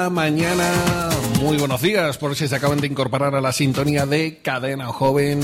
Mañana, muy buenos días, por si se acaban de incorporar a la sintonía de Cadena Joven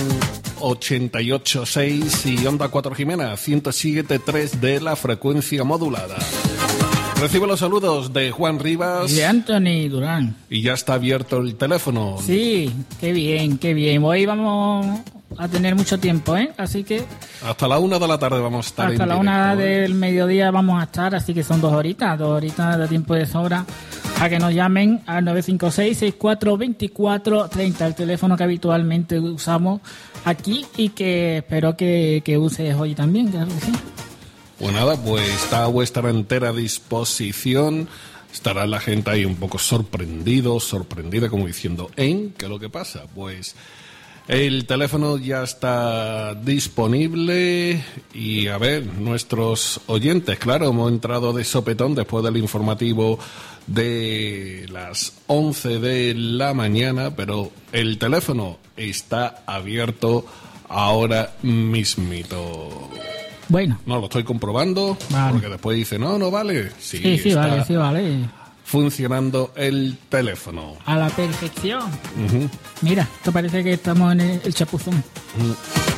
88.6 y Onda 4 Jimena 107.3 de la frecuencia modulada. Recibo los saludos de Juan Rivas y de Anthony Durán. Y ya está abierto el teléfono. Sí, qué bien, qué bien. Hoy vamos a tener mucho tiempo, así que... Hasta la 1 de la tarde vamos a estar hasta en la directo, 1 del mediodía vamos a estar, así que son 2 horitas de tiempo de sobra. A que nos llamen al 956-6424-30, el teléfono que habitualmente usamos aquí y que espero que uses hoy también, claro que sí. Pues nada, pues está a vuestra entera disposición. Estará la gente ahí un poco sorprendida, como diciendo, ¿qué es lo que pasa? Pues el teléfono ya está disponible y a ver, nuestros oyentes, claro, hemos entrado de sopetón después del informativo de las 11 de la mañana, pero el teléfono está abierto ahora mismito. Bueno. No, lo estoy comprobando, vale. Porque después dice, no vale. Sí, vale. Funcionando el teléfono. A la perfección. Uh-huh. Mira, esto parece que estamos en el chapuzón. Uh-huh.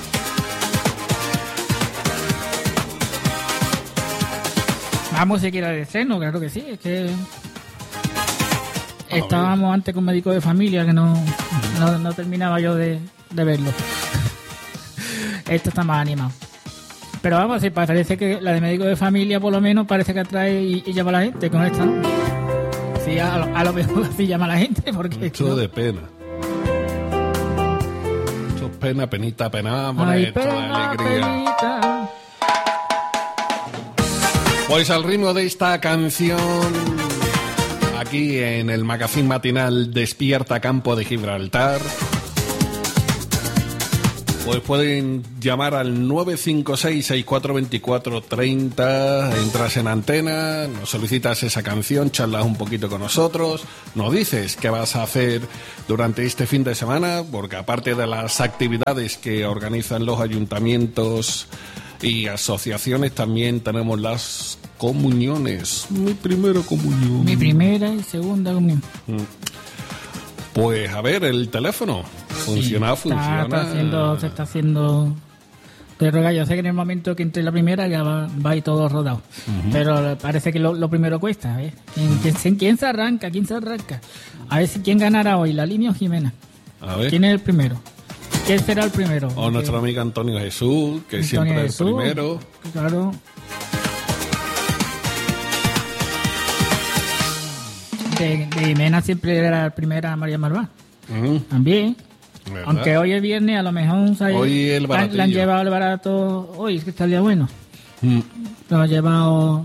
Vamos a quiera de estreno, claro que sí. Es que estábamos antes con médico de familia que no terminaba yo de verlo. Esto está más animado. Pero vamos, sí, parece que la de médico de familia por lo menos parece que atrae y llama a la gente con esta. Sí, a lo mejor así llama a la gente porque... Mucho de pena. Mucho penita, amor, esto de alegría. Penita. Pues al ritmo de esta canción, aquí en el magazín matinal Despierta Campo de Gibraltar, pues pueden llamar al 956-6424-30, entras en antena, nos solicitas esa canción, charlas un poquito con nosotros, nos dices qué vas a hacer durante este fin de semana, porque aparte de las actividades que organizan los ayuntamientos y asociaciones, también tenemos las comuniones. Mi primera comunión. Mi primera y segunda comunión. Pues a ver, el teléfono. Funciona. Se está haciendo de rogar. Yo sé que en el momento que entre la primera ya va ahí todo rodado. Uh-huh. Pero parece que lo primero cuesta. ¿Quién se arranca? A ver si quién ganará hoy, la línea o Jimena. A ver. ¿Quién es el primero? ¿Quién será el primero? O nuestro amigo Antonio Jesús, que siempre es el primero. Claro. De Jimena siempre era la primera María Marvá. Uh-huh. También. ¿Verdad? Aunque hoy es viernes, a lo mejor hoy el le han llevado el barato hoy, es que está el día bueno. Lo ha llevado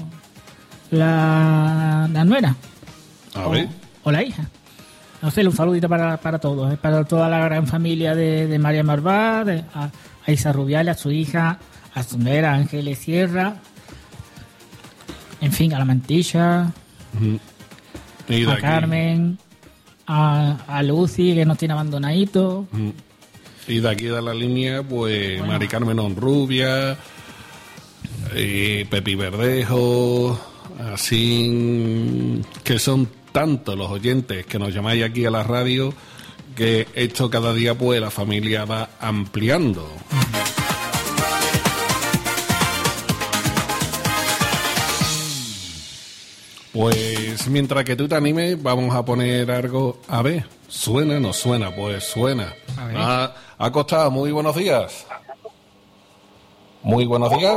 la nuera. A ver. O la hija. No sé, un saludito para todos, para toda la gran familia de María Marvá, a Isa Rubial, a su hija, a su nuera Ángeles Sierra, en fin, a la Mantilla, a Carmen, a Lucy, que nos tiene abandonadito. Y de aquí de la línea, pues bueno. Mari Carmen Honrubia, Pepi Verdejo, así que son tantos los oyentes que nos llamáis aquí a la radio que esto cada día pues la familia va ampliando. Pues mientras que tú te animes, vamos a poner algo. A ver, ¿suena o no suena? Pues suena. Ha costado. Muy buenos días. Muy buenos días.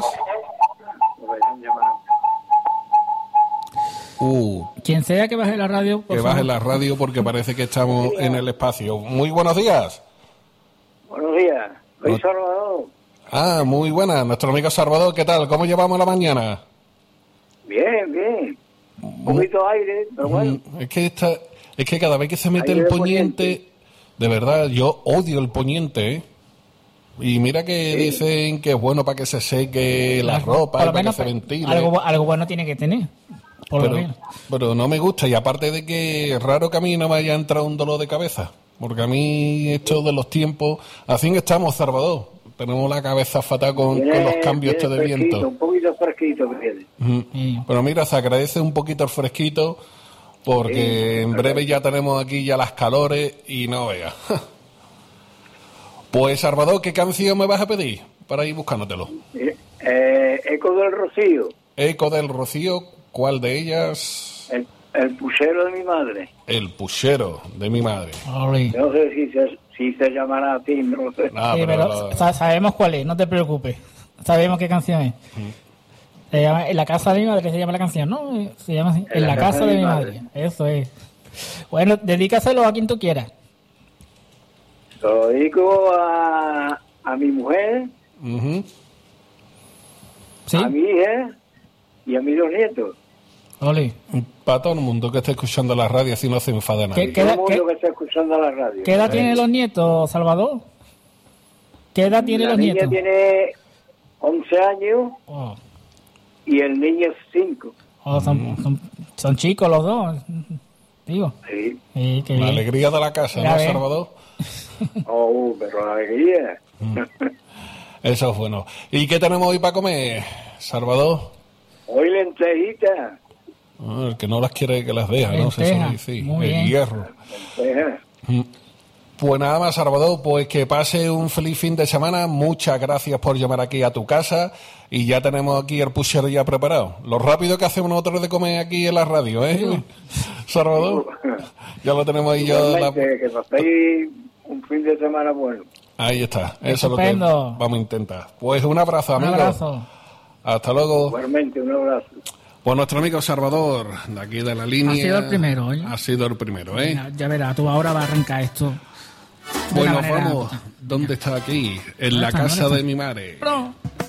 Quien sea que baje la radio, por favor. Baje la radio porque parece que estamos en el espacio. Muy buenos días. Buenos días. Soy Salvador. Muy buenas. Nuestro amigo Salvador, ¿qué tal? ¿Cómo llevamos la mañana? Bien. Un poquito de aire, pero bueno. Es que cada vez que se mete el poniente, de verdad, yo odio el poniente, Y mira que dicen que es bueno para que se seque la ropa, para que se ventile. Algo bueno tiene que tener, por lo menos. Pero no me gusta, y aparte de que es raro que a mí no me haya entrado un dolor de cabeza, porque a mí esto de los tiempos, así estamos, Salvador. Tenemos la cabeza fatal con los cambios de viento. Un poquito fresquito que tiene. Pero mira, se agradece un poquito el fresquito, porque en breve ya tenemos aquí ya las calores y no veas. Pues, Salvador, ¿qué canción me vas a pedir para ir buscándotelo? Eco del Rocío. Eco del Rocío, ¿cuál de ellas? El puchero de mi madre. El puchero de mi madre. Ole. No sé si se llamará así, no sé. Ah, Sí, pero sabemos cuál es, no te preocupes. Sabemos qué canción es. Se llama En la casa de mi madre, se llama la canción, ¿no? Se llama así, En la casa de mi madre. Eso es. Bueno, dedícaselo a quien tú quieras. Lo dedico a mi mujer, Ujú. ¿Sí? a mi hija y a mis 2 nietos. Ole. Para todo el mundo que esté escuchando la radio, así no se enfada nadie. ¿Qué Todo edad, el mundo que está escuchando la radio. qué edad tienen los nietos, Salvador? ¿Qué edad tienen La los niña nietos? tiene 11 años Oh, y el niño 5. son chicos los dos. Digo. Sí. Sí, qué La bien. alegría de la casa, Ya ¿no, ves. Salvador? Pero la alegría. Eso es bueno. ¿Y qué tenemos hoy para comer, Salvador? Hoy lentejita. El que no las quiere que las deja, ¿no? Se suele Lenteja. decir. Muy El bien. hierro. Pues nada más, Salvador, pues que pase un feliz fin de semana. Muchas gracias por llamar aquí a tu casa. Y ya tenemos aquí el puchero ya preparado. Lo rápido que hacemos nosotros de comer aquí en la radio, ¿eh? Salvador. Ya lo tenemos ahí ya. Igualmente, que paséis un fin de semana bueno. Ahí está. Eso es lo que Estupendo. vamos a intentar. Pues un abrazo, Un amigo. abrazo. Hasta luego. Igualmente, un abrazo. Pues nuestro amigo Salvador, de aquí de la línea. Ha sido el primero, ¿eh? Ha sido el primero, ¿eh? Venga, ya verás, tú ahora vas a arrancar esto. Pues una nos manera- vamos. ¿Dónde está aquí? En la está? casa ¿Dónde de está? mi madre. Pronto.